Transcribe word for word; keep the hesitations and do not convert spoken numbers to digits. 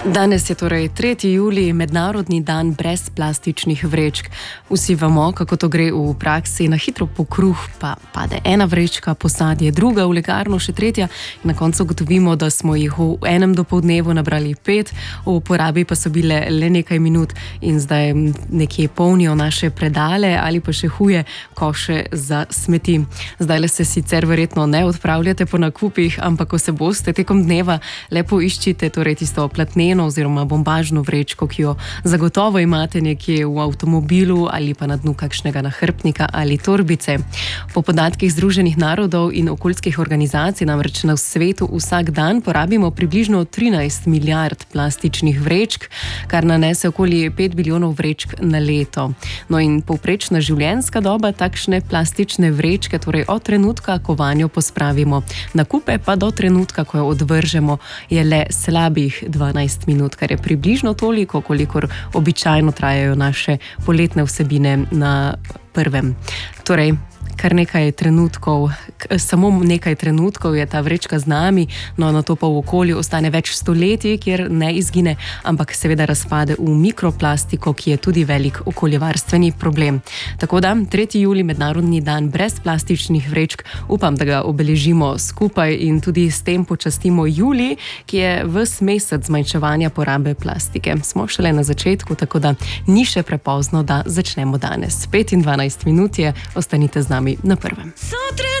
Danes je torej tretji julij, mednarodni dan brez plastičnih vrečk. Vsi vemo, kako to gre v praksi. Na hitro po kruh pa pade ena vrečka, posadi je druga, v lekarno še tretja. Na koncu ugotovimo, da smo jih v enem dopoldnevu nabrali pet, v uporabi pa so bile le nekaj minut in zdaj nekje polnijo naše predale ali pa še huje koše za smeti. Zdaj le se sicer verjetno ne odpravljate po nakupih, ampak ko se boste tekom dneva, lepo iščite torej tisto platneno oziroma bombažno vrečko, ki jo zagotovo imate nekje v avtomobilu ali pa na dnu kakšnega nahrbtnika ali torbice. Po podatkih Združenih narodov in okoljskih organizacij namreč na svetu vsak dan porabimo približno trinajst milijard plastičnih vrečk, kar nanese okoli pet bilijonov vrečk na leto. No in povprečna življenjska doba takšne plastične vrečke, torej od trenutka, ko vanjo pospravimo nakupe, pa do trenutka, ko jo odvržemo, je le slabih dvanajst minut, kar je približno toliko, kolikor običajno trajajo naše poletne vsebine na prvem. Torej, kar nekaj trenutkov, samo nekaj trenutkov je ta vrečka z nami, no na to pa v okolju ostane več stoletij, kjer ne izgine, ampak seveda razpade v mikroplastiko, ki je tudi velik okoljevarstveni problem. Tako da, tretji julij, mednarodni dan brez plastičnih vrečk, upam, da ga obeležimo skupaj in tudi s tem počastimo julij, ki je ves mesec zmanjševanja porabe plastike. Smo šele na začetku, tako da ni še prepozno, da začnemo danes. pet in dvanajst minut je, ostanite z nami na prvem.